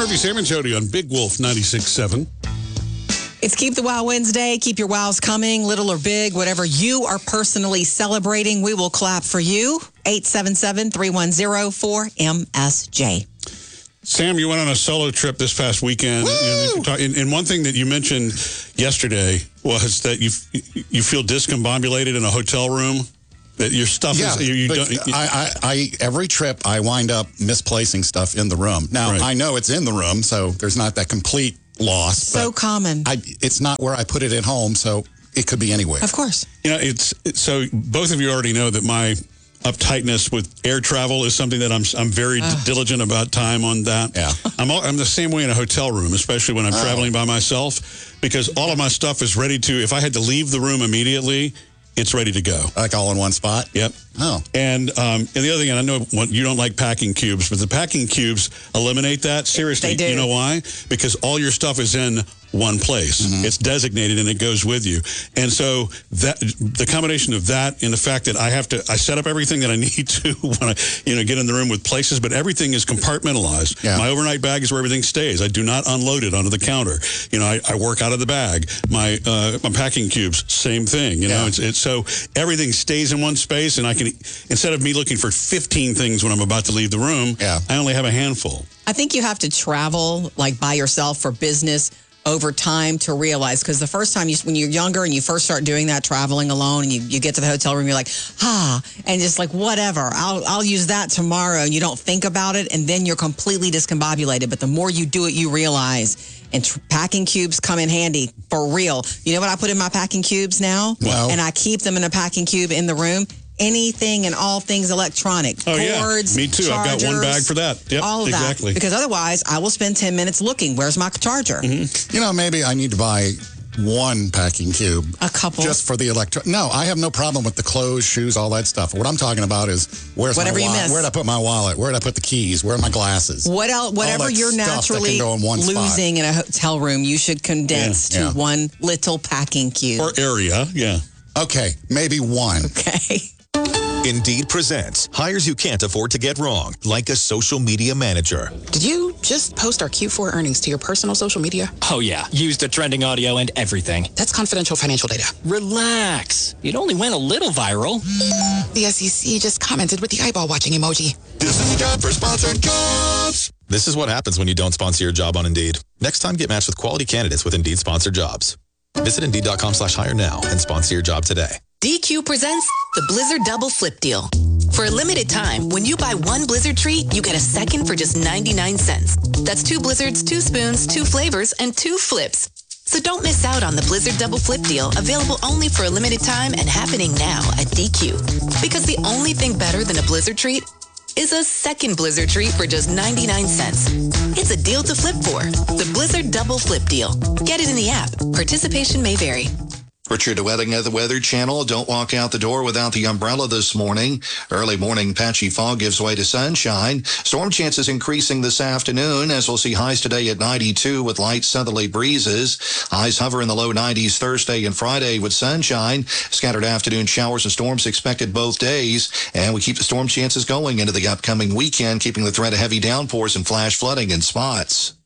Murphy, Sam and Jody on Big Wolf 96.7. It's Keep the Wow Wednesday. Keep your wows coming, little or big, whatever you are personally celebrating. We will clap for you. 877-310-4MSJ. Sam, you went on a solo trip this past weekend. And one thing that you mentioned yesterday was that you feel discombobulated in a hotel room. That your stuff is... every trip, I wind up misplacing stuff in the room. Now, I know it's in the room, so there's not that complete loss. So common. It's not where I put it at home, so it could be anywhere. Of course. So both of you already know that my uptightness with air travel is something that I'm very diligent about time on that. Yeah. I'm the same way in a hotel room, especially when I'm traveling by myself, because all of my stuff is ready to, if I had to leave the room immediately, it's ready to go. Like all in one spot? Yep. Oh. And the other thing, and I know you don't like packing cubes, but the packing cubes eliminate that. Seriously, They do. You know why? Because all your stuff is in one place. Mm-hmm. It's designated and it goes with you. And so that the combination of that and the fact that I set up everything that I need to when I get in the room with places, but everything is compartmentalized. Yeah. My overnight bag is where everything stays. I do not unload it onto the counter. I work out of the bag. My packing cubes, same thing. It's so everything stays in one space, and I can, instead of me looking for 15 things when I'm about to leave the room, I only have a handful. I think you have to travel like by yourself for business over time to realize, because the first time when you're younger and you first start doing that, traveling alone, and you get to the hotel room, you're like, and just like, whatever, I'll use that tomorrow, and you don't think about it, and then you're completely discombobulated. But the more you do it, you realize, and packing cubes come in handy, for real. You know what I put in my packing cubes now? Wow. And I keep them in a packing cube in the room. Anything and all things electronic. Cords, me too. Chargers, I've got one bag for that. Yep, all of exactly. that. Because otherwise, I will spend 10 minutes looking. Where's my charger? Mm-hmm. Maybe I need to buy one packing cube. A couple. Just for the No, I have no problem with the clothes, shoes, all that stuff. What I'm talking about is where's whatever my wallet? you miss. Where did I put my wallet? Where did I put the keys? Where are my glasses? Whatever you're naturally losing in a hotel room, you should condense to one little packing cube. Or area, yeah. Okay, maybe one. Okay. Indeed presents hires you can't afford to get wrong, like a social media manager. Did you just post our Q4 earnings to your personal social media? Oh, yeah. Used the trending audio and everything. That's confidential financial data. Relax. It only went a little viral. The SEC just commented with the eyeball watching emoji. This is the time for sponsored jobs. This is what happens when you don't sponsor your job on Indeed. Next time, get matched with quality candidates with Indeed sponsored jobs. Visit Indeed.com/hire now and sponsor your job today. DQ presents the Blizzard Double Flip Deal. For a limited time, when you buy one Blizzard treat, you get a second for just 99 cents. That's 2 Blizzards, 2 spoons, 2 flavors, and 2 flips. So don't miss out on the Blizzard Double Flip Deal, available only for a limited time and happening now at DQ. Because the only thing better than a Blizzard treat is a second Blizzard treat for just 99 cents. It's a deal to flip for. The Blizzard Double Flip Deal. Get it in the app. Participation may vary. Richard Wedding at the Weather Channel. Don't walk out the door without the umbrella this morning. Early morning patchy fog gives way to sunshine. Storm chances increasing this afternoon, as we'll see highs today at 92 with light southerly breezes. Highs hover in the low 90s Thursday and Friday with sunshine. Scattered afternoon showers and storms expected both days. And we keep the storm chances going into the upcoming weekend, keeping the threat of heavy downpours and flash flooding in spots.